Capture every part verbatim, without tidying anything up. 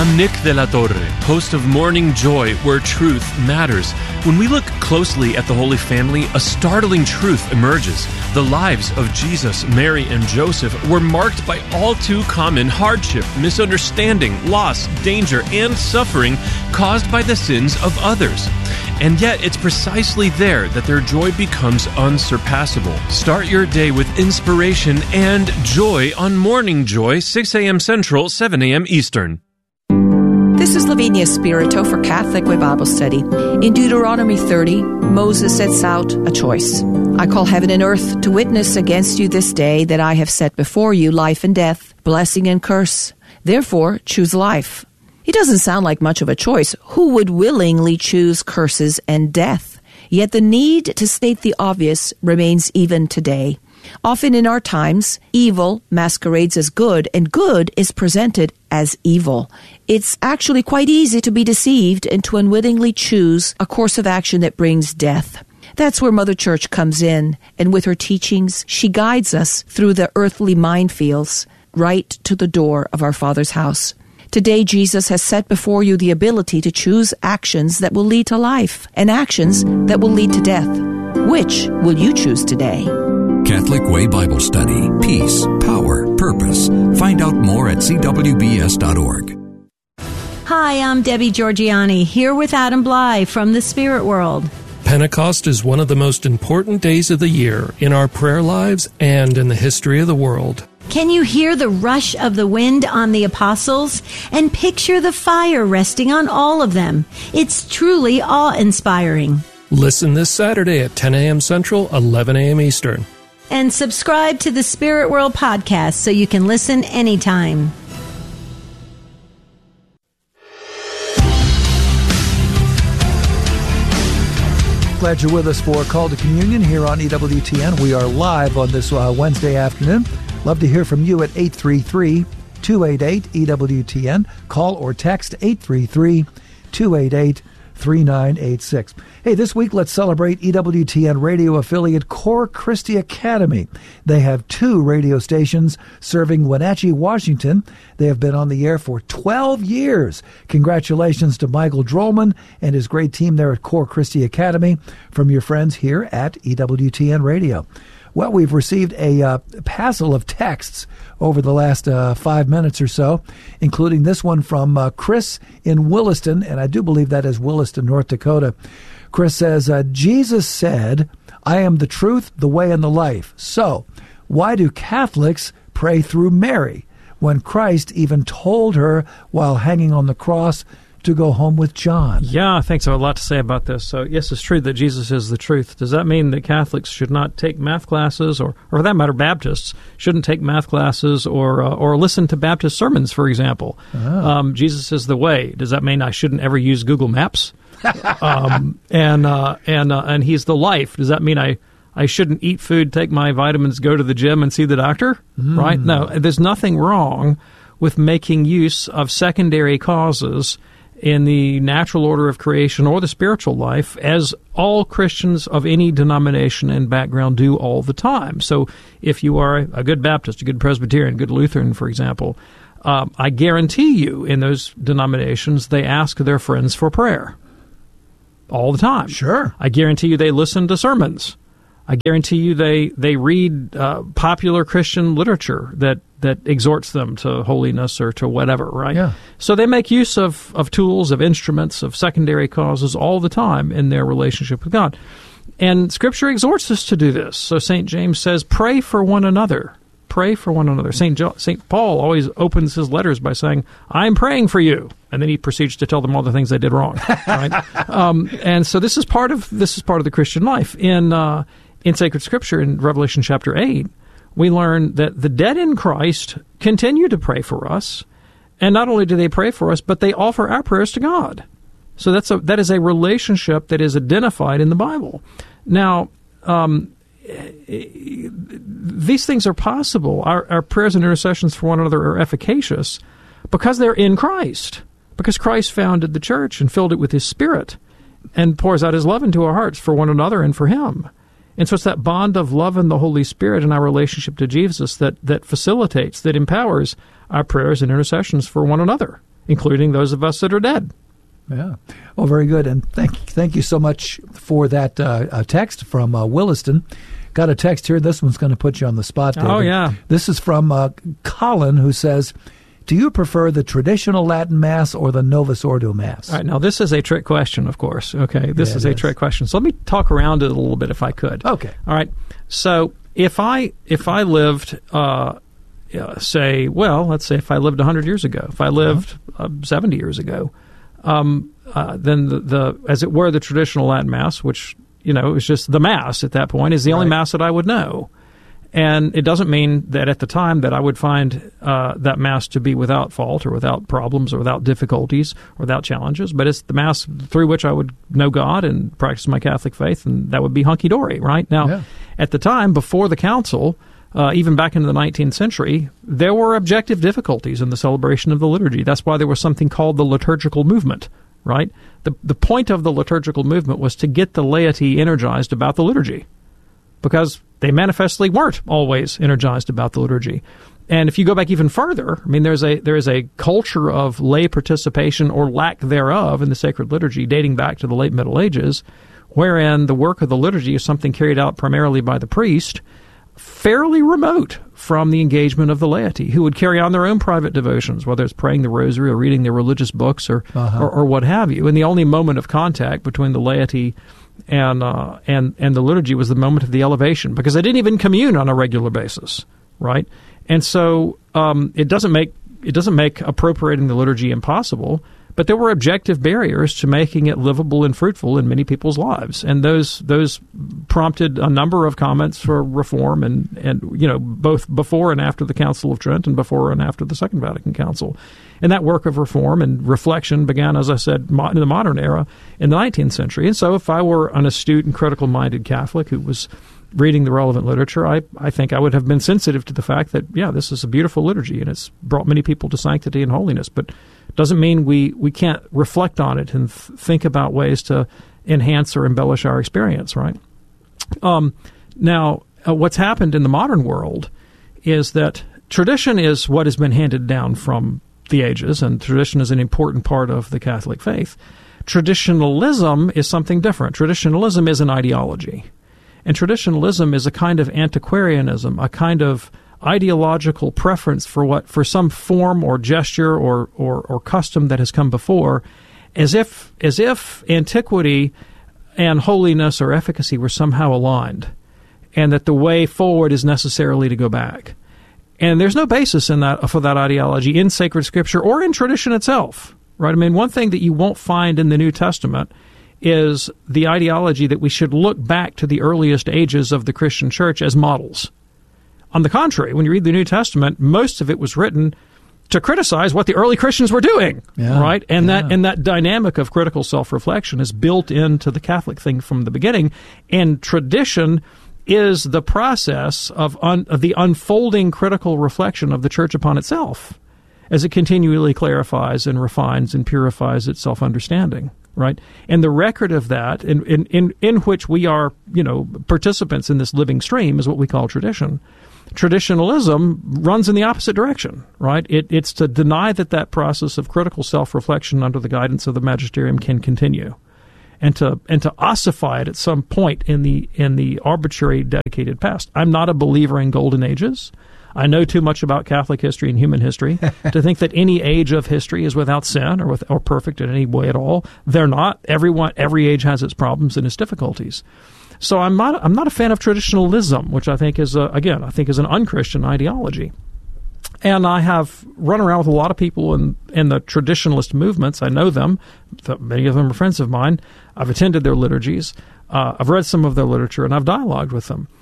I'm Nick De La Torre, host of Morning Joy, where truth matters. When we look closely at the Holy Family, a startling truth emerges. The lives of Jesus, Mary, and Joseph were marked by all too common hardship, misunderstanding, loss, danger, and suffering caused by the sins of others. And yet, it's precisely there that their joy becomes unsurpassable. Start your day with inspiration and joy on Morning Joy, six a.m. Central, seven a.m. Eastern. This is Lavinia Spirito for Catholic Way Bible Study. In Deuteronomy thirty, Moses sets out a choice. I call heaven and earth to witness against you this day that I have set before you life and death, blessing and curse. Therefore, choose life. It doesn't sound like much of a choice. Who would willingly choose curses and death? Yet the need to state the obvious remains even today. Often in our times, evil masquerades as good, and good is presented as evil. It's actually quite easy to be deceived and to unwittingly choose a course of action that brings death. That's where Mother Church comes in, and with her teachings, she guides us through the earthly minefields right to the door of our Father's house. Today, Jesus has set before you the ability to choose actions that will lead to life and actions that will lead to death. Which will you choose today? Catholic Way Bible Study. Peace, power, purpose. Find out more at c w b s dot org. Hi, I'm Debbie Georgiani, here with Adam Bly from the Spirit World. Pentecost is one of the most important days of the year in our prayer lives and in the history of the world. Can you hear the rush of the wind on the apostles and picture the fire resting on all of them? It's truly awe-inspiring. Listen this Saturday at ten a.m. Central, eleven a.m. Eastern. And subscribe to the Spirit World podcast so you can listen anytime. Glad you're with us for Call to Communion here on E W T N. We are live on this uh, Wednesday afternoon. Love to hear from you at eight three three, two eight eight, E W T N. Call or text eight three three, two eight eight, three nine eight six. Hey, this week let's celebrate E W T N radio affiliate Cor Christi Academy. They have two radio stations serving Wenatchee, Washington. They have been on the air for twelve years. Congratulations to Michael Drollman and his great team there at Cor Christi Academy from your friends here at E W T N Radio. Well, we've received a uh, passel of texts over the last uh, five minutes or so, including this one from uh, Chris in Williston, and I do believe that is Williston, North Dakota. Chris says, uh, Jesus said, I am the truth, the way, and the life. So, why do Catholics pray through Mary when Christ even told her while hanging on the cross to go home with John? Yeah, thanks. I have a lot to say about this. So, yes, it's true that Jesus is the truth. Does that mean that Catholics should not take math classes, or, or for that matter, Baptists shouldn't take math classes or uh, or listen to Baptist sermons, for example? Oh. Um, Jesus is the way. Does that mean I shouldn't ever use Google Maps? um, and uh, and uh, and He's the life. Does that mean I, I shouldn't eat food, take my vitamins, go to the gym, and see the doctor? Mm. Right? No, there's nothing wrong with making use of secondary causes in the natural order of creation or the spiritual life, as all Christians of any denomination and background do all the time. So if you are a good Baptist, a good Presbyterian, a good Lutheran, for example, um, I guarantee you in those denominations they ask their friends for prayer all the time. Sure. I guarantee you they listen to sermons. I guarantee you they, they read uh, popular Christian literature that that exhorts them to holiness or to whatever, right? Yeah. So they make use of, of tools, of instruments, of secondary causes all the time in their relationship with God. And Scripture exhorts us to do this. So Saint James says, pray for one another. Pray for one another. Saint Jo- Saint Paul always opens his letters by saying, I'm praying for you. And then he proceeds to tell them all the things they did wrong. Right? um, and so this is part of this is part of the Christian life. In uh, in sacred Scripture, in Revelation chapter eight, we learn that the dead in Christ continue to pray for us, and not only do they pray for us, but they offer our prayers to God. So that's a, that is a relationship that is identified in the Bible. Now, um, these things are possible. Our, our prayers and intercessions for one another are efficacious because they're in Christ, because Christ founded the church and filled it with His Spirit and pours out His love into our hearts for one another and for Him. And so it's that bond of love and the Holy Spirit in our relationship to Jesus that, that facilitates, that empowers our prayers and intercessions for one another. including those of us that are dead. Yeah. Well, very good. And thank thank you so much for that uh, uh, text from uh, Williston. Got a text here. This one's going to put you on the spot, David. Oh, yeah. This is from uh, Colin, who says, do you prefer the traditional Latin Mass or the Novus Ordo Mass? All right. Now, this is a trick question, of course. Okay. This Yeah, is it a is. trick question. So let me talk around it a little bit if I could. Okay. All right. So if I if I lived, uh, uh, say, well, let's say if I lived one hundred years ago, if I lived uh, seventy years ago, um, uh, then the, the, as it were, the traditional Latin Mass, which, you know, it was just the Mass at that point, is the only Right. Mass that I would know. And it doesn't mean that at the time that I would find uh, that Mass to be without fault or without problems or without difficulties or without challenges, but it's the Mass through which I would know God and practice my Catholic faith, and that would be hunky-dory, right? Now, Yeah. at the time, before the Council, uh, even back into the nineteenth century, there were objective difficulties in the celebration of the liturgy. That's why there was something called the liturgical movement, right? The, the point of the liturgical movement was to get the laity energized about the liturgy, because they manifestly weren't always energized about the liturgy. And if you go back even further, I mean, there's a there is a culture of lay participation or lack thereof in the sacred liturgy dating back to the late Middle Ages, wherein the work of the liturgy is something carried out primarily by the priest, fairly remote from the engagement of the laity, who would carry on their own private devotions, whether it's praying the rosary or reading their religious books or, Uh-huh. or, or what have you. And the only moment of contact between the laity and uh, and and the liturgy was the moment of the elevation, because they didn't even commune on a regular basis, right? And so um, it doesn't make it doesn't make appropriating the liturgy impossible, but there were objective barriers to making it livable and fruitful in many people's lives, and those those prompted a number of comments for reform, and and you know, both before and after the Council of Trent, and before and after the Second Vatican Council. And that work of reform and reflection began, as I said, mo- in the modern era in the nineteenth century. And so if I were an astute and critical-minded Catholic who was reading the relevant literature, I, I think I would have been sensitive to the fact that, yeah, this is a beautiful liturgy, and it's brought many people to sanctity and holiness. But it doesn't mean we, we can't reflect on it and th- think about ways to enhance or embellish our experience, right? Um, now, uh, what's happened in the modern world is that tradition is what has been handed down from the ages, and tradition is an important part of the Catholic faith. Traditionalism is something different. Traditionalism is an ideology. And traditionalism is a kind of antiquarianism, a kind of ideological preference for what for some form or gesture or, or, or custom that has come before, as if as if antiquity and holiness or efficacy were somehow aligned, and that the way forward is necessarily to go back. And there's no basis in that for that ideology in sacred scripture or in tradition itself, right? I mean, one thing that you won't find in the New Testament is the ideology that we should look back to the earliest ages of the Christian church as models. On the contrary, when you read the New Testament, most of it was written to criticize what the early Christians were doing, Yeah, right? And yeah. that and that dynamic of critical self-reflection is built into the Catholic thing from the beginning. And tradition is the process of, un, of the unfolding critical reflection of the church upon itself as it continually clarifies and refines and purifies its self-understanding, right? And the record of that, in, in, in, in which we are, you know, participants in this living stream, is what we call tradition. Traditionalism runs in the opposite direction, right? It, it's to deny that that process of critical self-reflection under the guidance of the magisterium can continue, and to and to ossify it at some point in the in the arbitrary dedicated past. I'm not a believer in golden ages. I know too much about Catholic history and human history to think that any age of history is without sin or with, or perfect in any way at all. They're not. Everyone, every age has its problems and its difficulties. So I'm not I'm not a fan of traditionalism, which I think is a, again I think is an unchristian ideology. And I have run around with a lot of people in, in the traditionalist movements. I know them. Many of them are friends of mine. I've attended their liturgies. Uh, I've read some of their literature, and I've dialogued with them.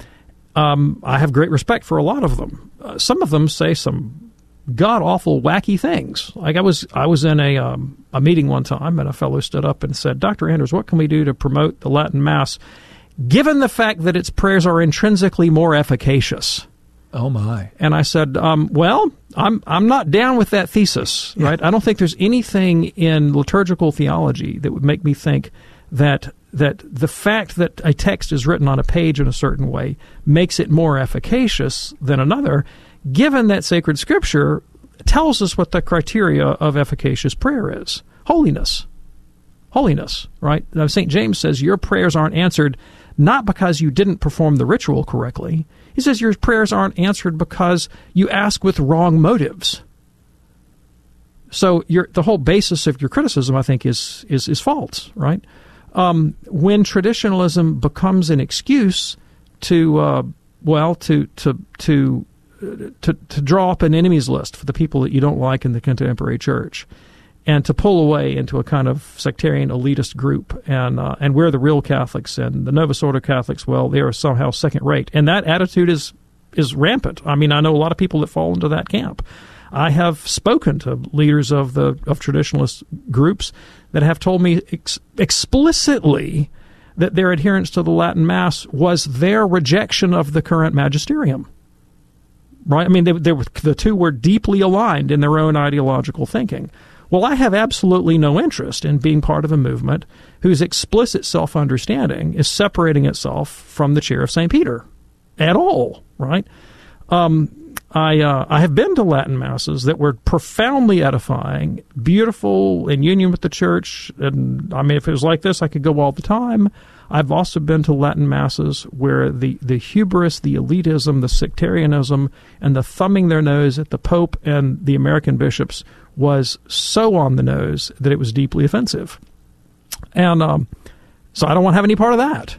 Um, I have great respect for a lot of them. Uh, some of them say some god-awful, wacky things. Like I was I was in a, um, a meeting one time, and a fellow stood up and said, Doctor Anders, what can we do to promote the Latin Mass, given the fact that its prayers are intrinsically more efficacious? Oh, my. And I said, um, well, I'm I'm not down with that thesis, Yeah. right? I don't think there's anything in liturgical theology that would make me think that that the fact that a text is written on a page in a certain way makes it more efficacious than another, given that sacred scripture tells us what the criteria of efficacious prayer is. Holiness. Holiness, right? Now, Saint James says your prayers aren't answered not because you didn't perform the ritual correctly. He says your prayers aren't answered because you ask with wrong motives. So your, the whole basis of your criticism, I think, is is, is false, right? Um, when traditionalism becomes an excuse to, uh, well, to to to to to draw up an enemies list for the people that you don't like in the contemporary church, and to pull away into a kind of sectarian elitist group, and uh, and we're the real Catholics, and the Novus Ordo Catholics, well, they are somehow second rate, and that attitude is is rampant. I mean, I know a lot of people that fall into that camp. I have spoken to leaders of the of traditionalist groups that have told me ex- explicitly that their adherence to the Latin Mass was their rejection of the current magisterium. Right? I mean, they, they were, the two were deeply aligned in their own ideological thinking. Well, I have absolutely no interest in being part of a movement whose explicit self-understanding is separating itself from the chair of Saint Peter at all, right? Um, I uh, I have been to Latin Masses that were profoundly edifying, beautiful, in union with the Church, and I mean, if it was like this, I could go all the time. I've also been to Latin Masses where the, the hubris, the elitism, the sectarianism, and the thumbing their nose at the Pope and the American bishops was so on the nose that it was deeply offensive. And um, so I don't want to have any part of that.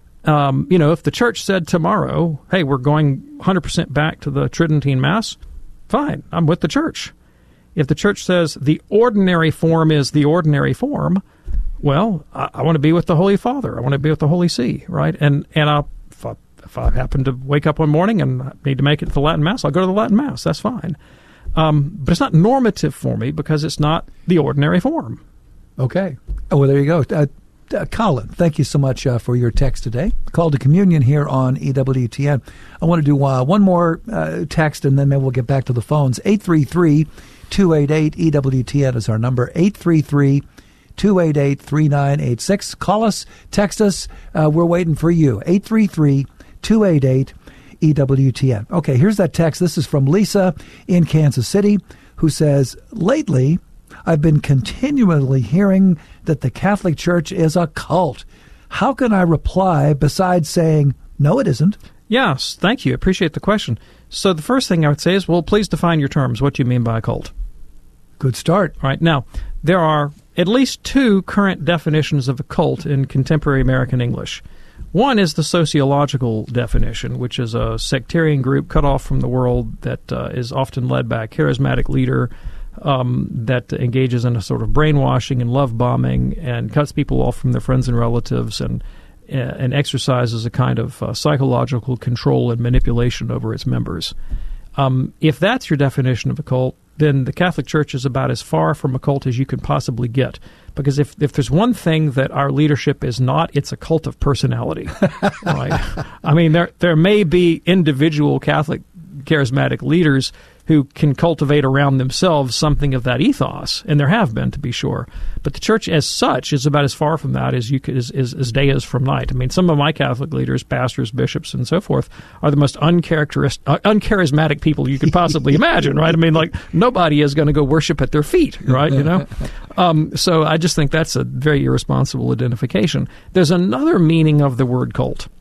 Um, you know, if the Church said tomorrow, hey, we're going one hundred percent back to the Tridentine Mass, fine, I'm with the Church. If the Church says the ordinary form is the ordinary form, well, I, I want to be with the Holy Father. I want to be with the Holy See, right? And and I'll, if, I, if I happen to wake up one morning and need to make it to the Latin Mass, I'll go to the Latin Mass. That's fine. Um, but it's not normative for me because it's not the ordinary form. Okay. Oh, well, there you go. Uh, uh, Colin, thank you so much uh, for your text today. Call to Communion here on E W T N. I want to do uh, one more uh, text, and then maybe we'll get back to the phones. eight three three, two eight eight, E W T N is our number. eight three three, two eight eight, three nine eight six. Call us, text us. Uh, we're waiting for you. eight three three, two eight eight, E W T N. Okay, here's that text. This is from Lisa in Kansas City, who says, lately, I've been continually hearing that the Catholic Church is a cult. How can I reply besides saying, no, it isn't? Yes, thank you. Appreciate the question. So the first thing I would say is, well, please define your terms. What do you mean by a cult? Good start. All right. Now, there are at least two current definitions of a cult in contemporary American English. One is the sociological definition, which is a sectarian group cut off from the world that uh, is often led by a charismatic leader um, that engages in a sort of brainwashing and love bombing and cuts people off from their friends and relatives and and exercises a kind of uh, psychological control and manipulation over its members. Um, if that's your definition of a cult, then the Catholic Church is about as far from a cult as you can possibly get. Because if, if there's one thing that our leadership is not, it's a cult of personality. Right? I mean, there there may be individual Catholic charismatic leaders who can cultivate around themselves something of that ethos, and there have been, to be sure. But the Church as such is about as far from that as you could, as, as, as day is from night. I mean, some of my Catholic leaders, pastors, bishops, and so forth, are the most uncharacteristic, uh, uncharismatic people you could possibly imagine, right? I mean, like, nobody is going to go worship at their feet, right, you know? Um, so I just think that's a very irresponsible identification. There's another meaning of the word cult.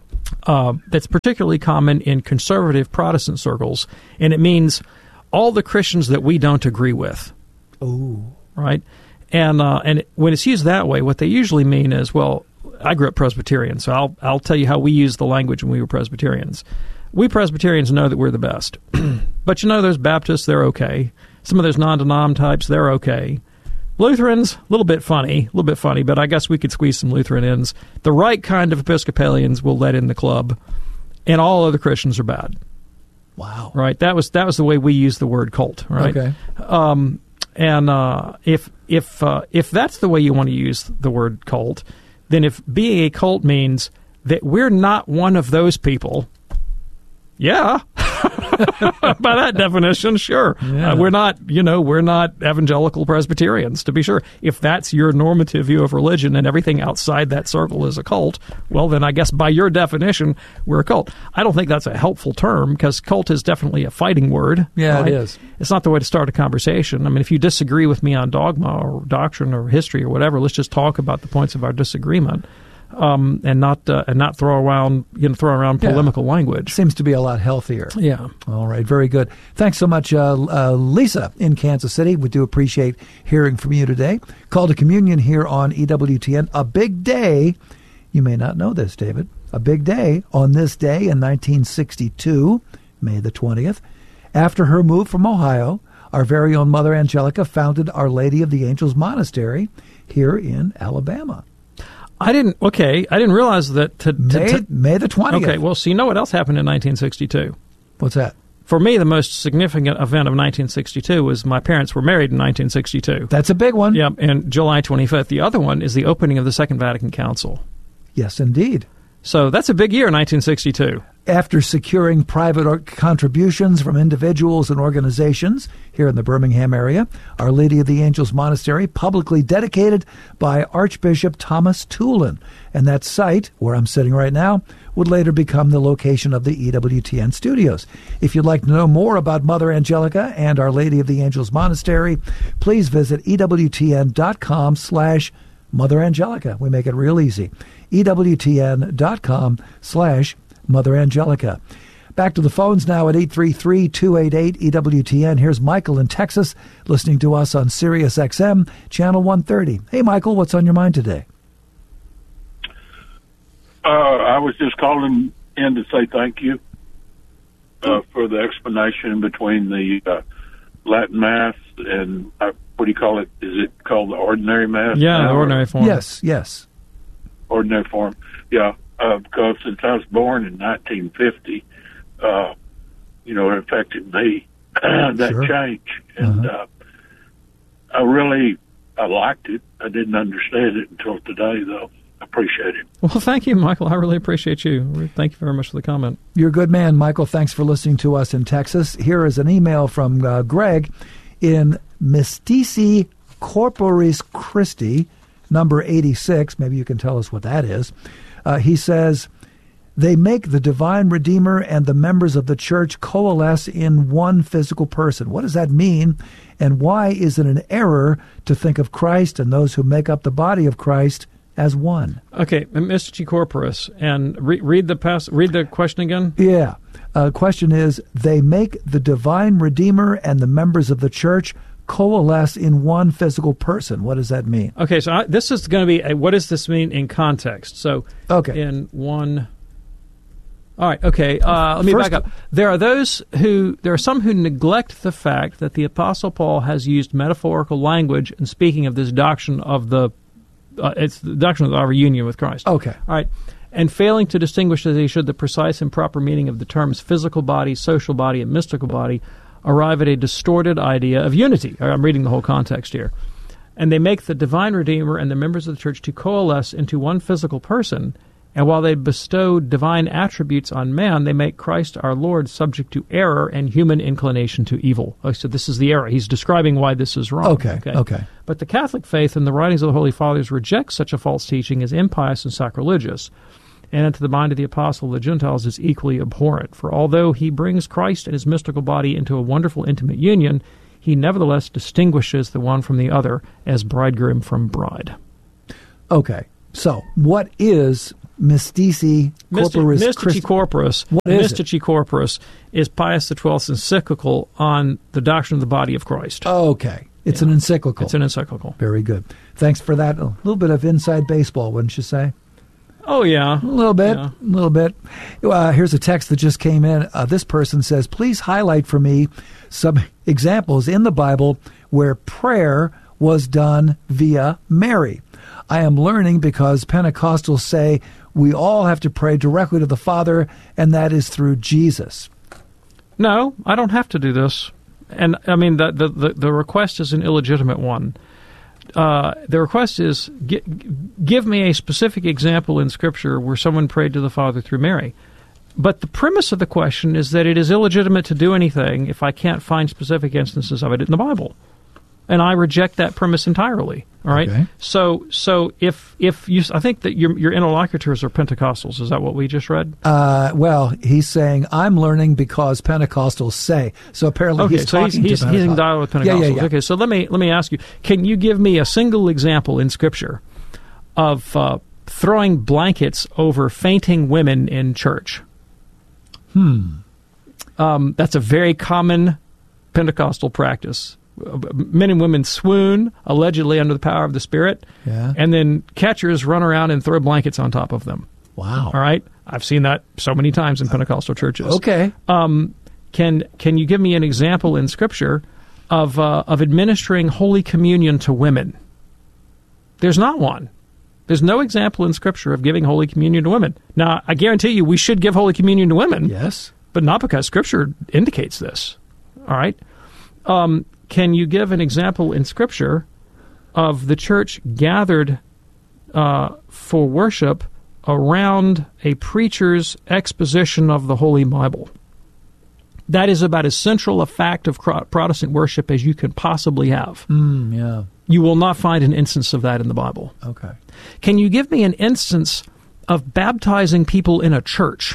Uh, that's particularly common in conservative Protestant circles, and it means all the Christians that we don't agree with. Oh, right, and uh, and when it's used that way, what they usually mean is, well, I grew up Presbyterian, so I'll I'll tell you how we used the language when we were Presbyterians. We Presbyterians know that we're the best, but you know, those Baptists, they're okay. Some of those non-denom types, they're okay. Lutherans, a little bit funny, a little bit funny, but I guess we could squeeze some Lutheran ins. The right kind of Episcopalians will let in the club, and all other Christians are bad. Wow! Right? That was that was the way we used the word cult. Right? Okay. Um, and uh, if if uh, if that's the way you want to use the word cult, then if being a cult means that we're not one of those people, yeah. By that definition, sure. Yeah. Uh, we're not, you know, we're not evangelical Presbyterians, to be sure. If that's your normative view of religion and everything outside that circle is a cult, well, then I guess by your definition, we're a cult. I don't think that's a helpful term, because cult is definitely a fighting word. Yeah, right? it is. It's not the way to start a conversation. I mean, if you disagree with me on dogma or doctrine or history or whatever, let's just talk about the points of our disagreement. Um, and not uh, and not throw around you know throw around polemical yeah. language. Seems to be a lot healthier. Yeah. All right. Very good. Thanks so much, uh, uh, Lisa in Kansas City. We do appreciate hearing from you today. Call to Communion here on E W T N. A big day. You may not know this, David. A big day on this day in nineteen sixty-two, May the twentieth. After her move from Ohio, our very own Mother Angelica founded Our Lady of the Angels Monastery here in Alabama. I didn't. Okay, I didn't realize that. To, to, May, to, May the twentieth. Okay, well, so you know what else happened in nineteen sixty-two? What's that? For me, the most significant event of nineteen sixty-two was my parents were married in nineteen sixty-two. That's a big one. Yeah, and July twenty-fifth. The other one is the opening of the Second Vatican Council. Yes, indeed. So that's a big year, nineteen sixty-two. After securing private contributions from individuals and organizations here in the Birmingham area, Our Lady of the Angels Monastery, publicly dedicated by Archbishop Thomas Tulin. And that site, where I'm sitting right now, would later become the location of the E W T N studios. If you'd like to know more about Mother Angelica and Our Lady of the Angels Monastery, please visit ewtn.com slash Mother Angelica. We make it real easy. ewtn.com slash Mother Angelica. Back to the phones now at eight three three, two eight eight, E W T N. Here's Michael in Texas listening to us on Sirius X M, channel one thirty. Hey, Michael, what's on your mind today? Uh, I was just calling in to say thank you uh, for the explanation between the uh, Latin Mass and, uh, what do you call it? Is it called the Ordinary Mass? Yeah, now, the Ordinary Form. Yes, yes. Ordinary Form, yeah. Uh, because since I was born in nineteen fifty, uh, you know, it affected me, that Sure. change. And Uh-huh. uh, I really, I liked it. I didn't understand it until today, though. I appreciate it. Well, thank you, Michael. I really appreciate you. Thank you very much for the comment. You're a good man, Michael. Thanks for listening to us in Texas. Here is an email from uh, Greg in Mystici Corporis Christi, number eighty-six. Maybe you can tell us what that is. Uh, he says, they make the divine Redeemer and the members of the church coalesce in one physical person. What does that mean? And why is it an error to think of Christ and those who make up the body of Christ as one? Okay, Mystici Corporis, and re- read the pass. Read the question again. Yeah. Uh, question is, they make the divine Redeemer and the members of the church coalesce in one physical person. What does that mean? Okay, so I, this is going to be a, what does this mean in context? So, okay, in one. All right. Okay. Uh, let me First, back up. There are those who there are some who neglect the fact that the Apostle Paul has used metaphorical language in speaking of this doctrine of the. Uh, it's the doctrine of our union with Christ. Okay. All right. And failing to distinguish as they should the precise and proper meaning of the terms physical body, social body, and mystical body, arrive at a distorted idea of unity. I'm reading the whole context here. And they make the divine Redeemer and the members of the church to coalesce into one physical person, and while they bestow divine attributes on man, they make Christ our Lord subject to error and human inclination to evil. Oh, so this is the error. He's describing why this is wrong. Okay, okay, okay. But the Catholic faith and the writings of the Holy Fathers reject such a false teaching as impious and sacrilegious, and to the mind of the apostle of the Gentiles is equally abhorrent. For although he brings Christ and his mystical body into a wonderful intimate union, he nevertheless distinguishes the one from the other as bridegroom from bride. Okay, so what is Mystici Corporis Mystici Christi? Corporis. What is Mystici Corporis is Pius the twelfth's encyclical on the doctrine of the body of Christ. Okay, it's Yeah. an encyclical. It's an encyclical. Very good. Thanks for that. A little bit of inside baseball, wouldn't you say? Oh, yeah. A little bit, Yeah. a little bit. Uh, here's a text that just came in. Uh, this person says, please highlight for me some examples in the Bible where prayer was done via Mary. I am learning because Pentecostals say we all have to pray directly to the Father, and that is through Jesus. No, I don't have to do this. And, I mean, the the, the, the request is an illegitimate one. Uh, the request is, gi- give me a specific example in Scripture where someone prayed to the Father through Mary. but the premise of the question is that it is illegitimate to do anything if I can't find specific instances of it in the Bible. And I reject that premise entirely. All right. Okay. So, so if if you, I think that your your interlocutors are Pentecostals. Is that what we just read? Uh, well, he's saying I'm learning because Pentecostals say. So apparently, okay, he's so talking he's, to he's, he's in dialogue with Pentecostals. Yeah, yeah, yeah. Okay, so let me let me ask you: can you give me a single example in Scripture of uh, throwing blankets over fainting women in church? Hmm. Um, that's a very common Pentecostal practice. Men and women swoon, allegedly under the power of the Spirit, yeah. and then catchers run around and throw blankets on top of them. Wow. All right? I've seen that so many times in Pentecostal churches. Okay. Um, can can you give me an example in Scripture of uh, of administering Holy Communion to women? There's not one. There's no example in Scripture of giving Holy Communion to women. Now, I guarantee you we should give Holy Communion to women. Yes. But not because Scripture indicates this. All right? Um, can you give an example in Scripture of the church gathered uh, for worship around a preacher's exposition of the Holy Bible? That is about as central a fact of Protestant worship as you can possibly have. Mm, yeah. You will not find an instance of that in the Bible. Okay. Can you give me an instance of baptizing people in a church?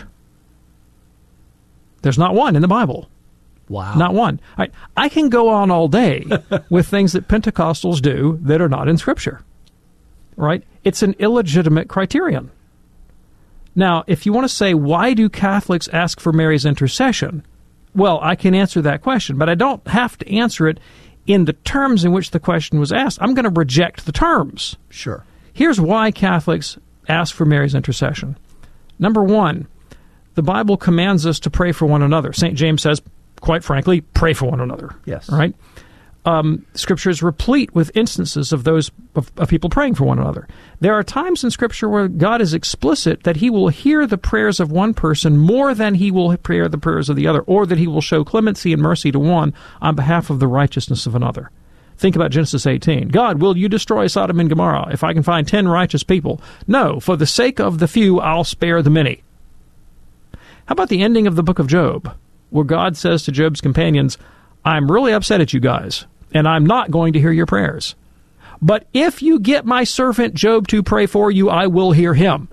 There's not one in the Bible. Wow. Not one. I, I can go on all day with things that Pentecostals do that are not in Scripture. Right? It's an illegitimate criterion. Now, if you want to say, why do Catholics ask for Mary's intercession? Well, I can answer that question, but I don't have to answer it in the terms in which the question was asked. I'm going to reject the terms. Sure. Here's why Catholics ask for Mary's intercession. Number one, the Bible commands us to pray for one another. Saint James says, quite frankly, pray for one another. Yes. All right? Um, Scripture is replete with instances of those of, of people praying for one another. There are times in Scripture where God is explicit that He will hear the prayers of one person more than He will hear the prayers of the other, or that He will show clemency and mercy to one on behalf of the righteousness of another. Think about Genesis eighteen. God, will you destroy Sodom and Gomorrah if I can find ten righteous people? No, for the sake of the few, I'll spare the many. How about the ending of the book of Job, where God says to Job's companions, I'm really upset at you guys, and I'm not going to hear your prayers. But if you get my servant Job to pray for you, I will hear him.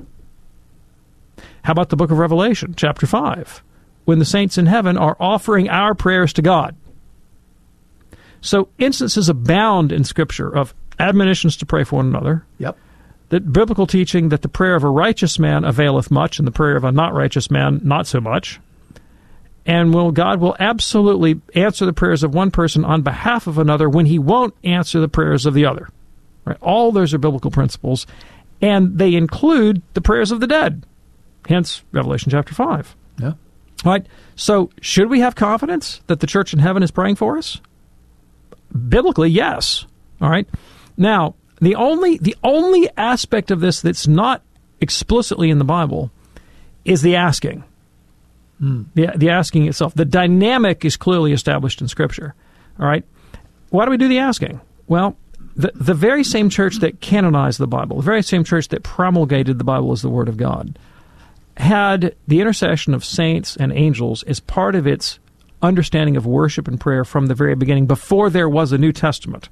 How about the book of Revelation, chapter five, when the saints in heaven are offering our prayers to God? So instances abound in Scripture of admonitions to pray for one another. Yep. That biblical teaching that the prayer of a righteous man availeth much, and the prayer of a not righteous man not so much. And will God will absolutely answer the prayers of one person on behalf of another when He won't answer the prayers of the other. Right? All those are biblical principles, and they include the prayers of the dead. Hence, Revelation chapter five. Yeah. All right. So, should we have confidence that the church in heaven is praying for us? Biblically, yes. All right. Now, the only the only aspect of this that's not explicitly in the Bible is the asking. Mm. The, the asking itself. The dynamic is clearly established in Scripture. All right? Why do we do the asking? Well, the, the very same church that canonized the Bible, the very same church that promulgated the Bible as the Word of God, had the intercession of saints and angels as part of its understanding of worship and prayer from the very beginning, before there was a New Testament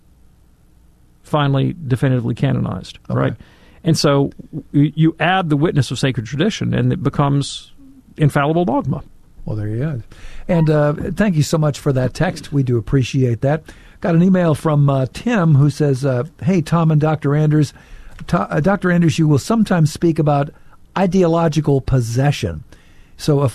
finally definitively canonized. Okay. Right? And so you add the witness of sacred tradition, and it becomes infallible dogma. Well, there you go. And uh, thank you so much for that text. We do appreciate that. Got an email from uh, Tim who says, uh, hey, Tom and Doctor Anders, to, uh, Doctor Anders, you will sometimes speak about ideological possession. So if